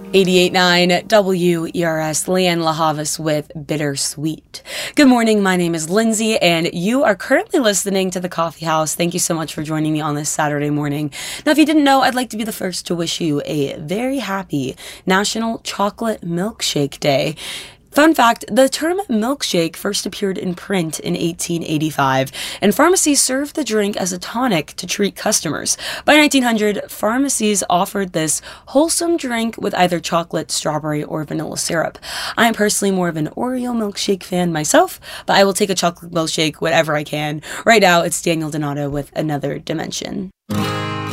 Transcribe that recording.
88.9 WERS, Leanne LaHavas with Bittersweet. Good morning, my name is Lindsay, and you are currently listening to The Coffee House. Thank you so much for joining me on this Saturday morning. Now, if you didn't know, I'd like to be the first to wish you a very happy National Chocolate Milkshake Day. Fun fact, the term milkshake first appeared in print in 1885, and pharmacies served the drink as a tonic to treat customers. By 1900, pharmacies offered this wholesome drink with either chocolate, strawberry, or vanilla syrup. I am personally more of an Oreo milkshake fan myself, but I will take a chocolate milkshake whenever I can. Right now, it's Daniel Donato with Another Dimension.